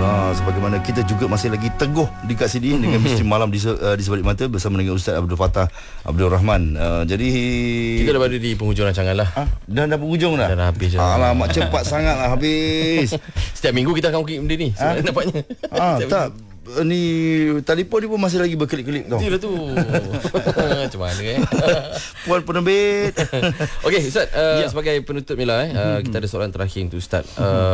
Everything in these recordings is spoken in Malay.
Sebagaimana kita juga masih lagi teguh dekat sini dengan Misteri Malam di Sebalik Mata bersama dengan Ustaz Abdul Fattah Abdul Rahman. Jadi kita dah berada di penghujung rancangan lah. Dah penghujung dah. Dah habis dah. Alamak, cepat sangat lah habis. Setiap minggu kita akan ukit benda ni. Nampaknya. Tak. Ni telefon ni pun masih lagi berkelip-kelip tau. Itulah tu. Macam mana Puan penerbit. Okey Ustaz, sebagai penutup ni lah kita ada soalan terakhir tu Ustaz.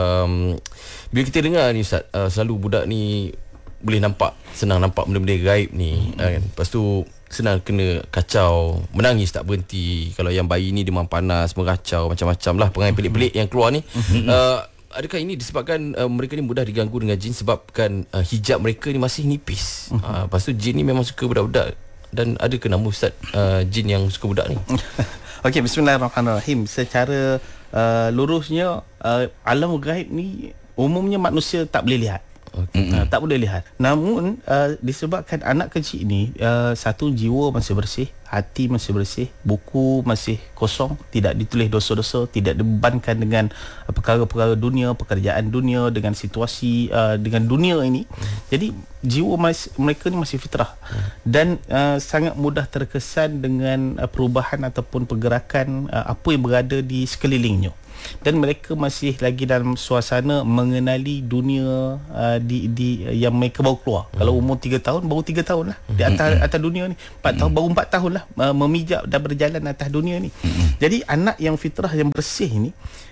Bila kita dengar ni Ustaz, selalu budak ni boleh senang nampak benda-benda gaib ni kan. Lepas tu senang kena kacau, menangis tak berhenti. Kalau yang bayi ni demam panas, meracau, macam-macam lah perangai pelik-pelik yang keluar ni. Adakah ini disebabkan mereka ni mudah diganggu dengan jin sebabkan hijab mereka ni masih nipis? Lepas tu jin ni memang suka budak-budak. Dan ada ke nama Ustaz jin yang suka budak ni? Okey, bismillahirrahmanirrahim. Secara lurusnya alam gaib ni umumnya manusia tak boleh lihat. Tak boleh lihat. Namun disebabkan anak kecil ni satu, jiwa masih bersih, hati masih bersih, buku masih kosong, tidak ditulis dosa-dosa, tidak dibebankan dengan perkara-perkara dunia, pekerjaan dunia, dengan situasi dengan dunia ini. Jadi jiwa mereka ni masih fitrah dan sangat mudah terkesan dengan perubahan ataupun pergerakan apa yang berada di sekelilingnya. Dan mereka masih lagi dalam suasana mengenali dunia di yang mereka baru keluar. Kalau umur 3 tahun, baru 3 tahun lah di atas dunia ni. 4 tahun, baru 4 tahun lah memijak dan berjalan atas dunia ni. Jadi anak yang fitrah, yang bersih ni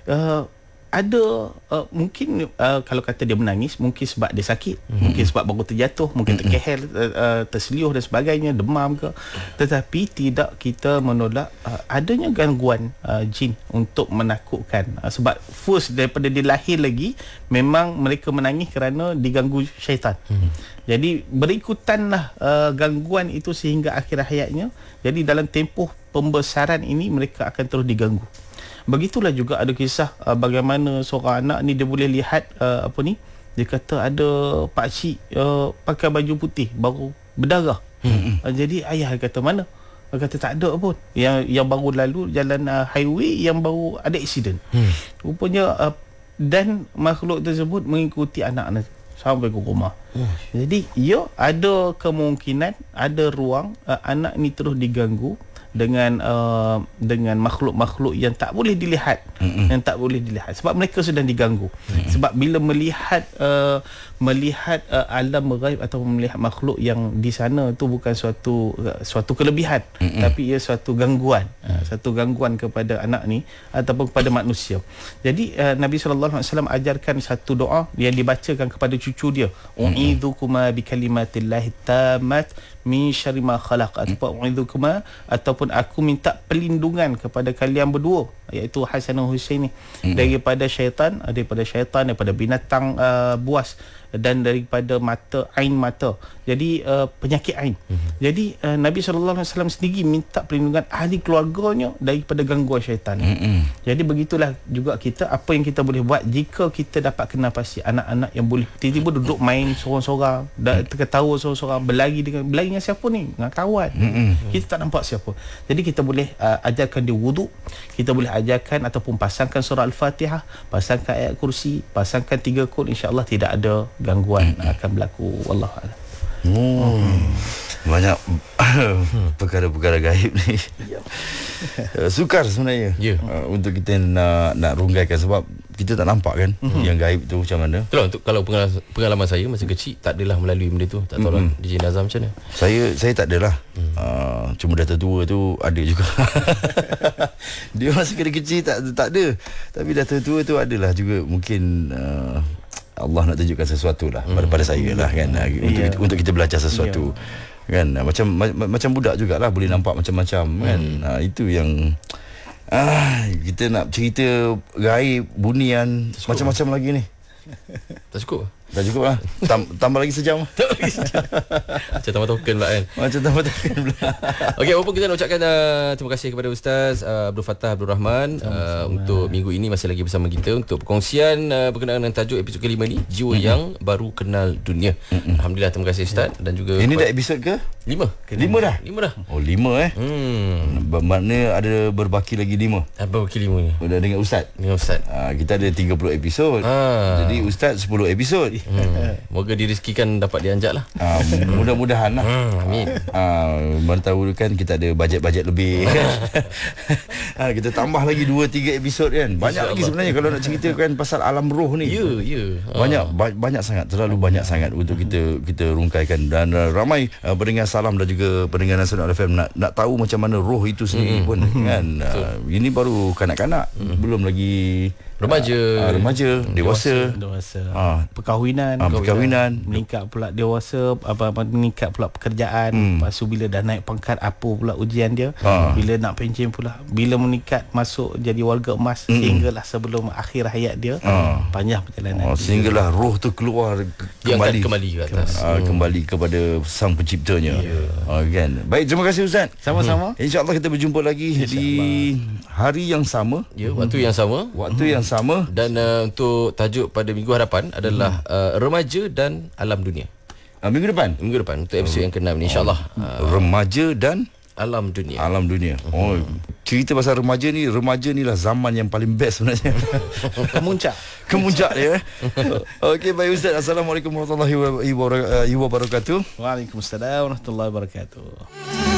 ada mungkin kalau kata dia menangis, mungkin sebab dia sakit, mungkin sebab baru terjatuh, mungkin terkehel, terseliuh dan sebagainya, demam ke. Tetapi tidak kita menolak adanya gangguan jin untuk menakutkan. Sebab first daripada dia lahir lagi memang mereka menangis kerana diganggu syaitan. Jadi berikutanlah gangguan itu sehingga akhir hayatnya. Jadi dalam tempoh pembesaran ini mereka akan terus diganggu. Begitulah juga ada kisah bagaimana seorang anak ni dia boleh lihat dia kata ada pakcik pakai baju putih baru berdarah. Jadi ayah kata mana? Dia kata tak ada pun. Yang baru lalu jalan highway yang baru ada aksiden. Rupanya dan makhluk tersebut mengikuti anak sampai ke rumah. Jadi ada kemungkinan, ada ruang anak ni terus diganggu dengan makhluk-makhluk yang tak boleh dilihat, yang tak boleh dilihat sebab mereka sedang diganggu. Sebab bila melihat alam ghaib atau melihat makhluk yang di sana tu bukan suatu kelebihan, tapi ia suatu gangguan, satu gangguan kepada anak ni ataupun kepada manusia. Jadi Nabi sallallahu alaihi wasallam ajarkan satu doa yang dibacakan kepada cucu dia, u'idzukuma bikalimatillahi tammat min syarri ma khalaq, ataupun aku minta perlindungan kepada kalian berdua, iaitu Hasan dan Husain ni, daripada syaitan, daripada binatang buas dan daripada ain mata. Jadi penyakit ain. Jadi Nabi sallallahu alaihi wasallam sendiri minta perlindungan ahli keluarganya daripada gangguan syaitan. Jadi begitulah juga kita, apa yang kita boleh buat jika kita dapat kenal pasti anak-anak yang boleh tiba-tiba duduk main sorang-sorang, terketawa sorang-sorang, berlari dengan siapa ni? Dengan kawan. Kita tak nampak siapa. Jadi kita boleh ajarkan dia wuduk, kita boleh ajarkan ataupun pasangkan surah Al-Fatihah, pasangkan ayat kursi, pasangkan 3 kod, insya-Allah tidak ada gangguan akan berlaku. Wallahu a'lam. Banyak perkara-perkara gaib ni. Sukar sebenarnya untuk kita nak rungaikan sebab kita tak nampak kan yang gaib tu macam mana. Itulah, untuk kalau pengalaman saya masa kecil tak adalah melalui benda tu. Tak tahu lah DJ Nazam macam mana. Saya tak adalah. Cuma dah tertua tu ada juga. Dia masa kecil tak ada. Tapi dah tertua tu adalah juga mungkin Allah nak tunjukkan sesuatu lah pada saya lah kan, untuk kita belajar sesuatu kan, macam budak jugalah boleh nampak macam-macam kan. Itu yang kita nak cerita gaib, bunian, macam-macam lagi ni. Tak cukup? Tak cukup lah. Tambah lagi sejam. Macam tambah token pula kan. Macam tambah token pula. Okey, walaupun kita nak ucapkan terima kasih kepada Ustaz Abdul Fattah Abdul Rahman untuk minggu ini masih lagi bersama kita untuk perkongsian berkenaan dengan tajuk episod kelima ni, jiwa yang baru kenal dunia. Alhamdulillah, terima kasih Ustaz. Dan juga ini dah episod ke? 5 dah? 5 dah. Oh, 5 Maknanya ada berbaki lagi 5. Berbaki 5 ni. Dengan Ustaz. Dengan Ustaz. Kita ada 30 episod. Jadi Ustaz 10 episod. Moga direzekikan dapat dianjak lah. Mudah-mudahan lah. Amin. Mana tahu kan kita ada bajet-bajet lebih kan. Kita tambah lagi 2-3 episod kan. Banyak lagi sebenarnya kalau nak ceritakan pasal alam roh ni. Banyak sangat, terlalu banyak sangat untuk kita rungkaikan. Dan ramai pendengar Salam dan juga pendengar Nasional FM nak tahu macam mana roh itu sendiri pun kan. Ini baru kanak-kanak, belum lagi remaja, dewasa. Perkahwinan, meningkat pula dewasa, meningkat pula pekerjaan. Lepas tu bila dah naik pangkat, apa pula ujian dia, bila nak pencen pula, bila meningkat masuk jadi warga emas, sehinggalah sebelum akhir hayat dia. Panjang perjalanan sehinggalah roh tu keluar kembali ke atas, kembali kepada Sang Penciptanya. Kan. Baik, terima kasih Ustaz. Sama-sama. InsyaAllah kita berjumpa lagi di hari yang sama, waktu yang sama. Dan untuk tajuk pada minggu hadapan adalah remaja dan alam dunia. Minggu depan untuk episod yang ke-6 ni, insyaAllah. Remaja dan alam dunia. Cerita pasal remaja ni lah zaman yang paling best sebenarnya. Kemuncak dia. Okey, baik Ustaz. Assalamualaikum warahmatullahi wabarakatuh. Waalaikumsalam warahmatullahi wabarakatuh.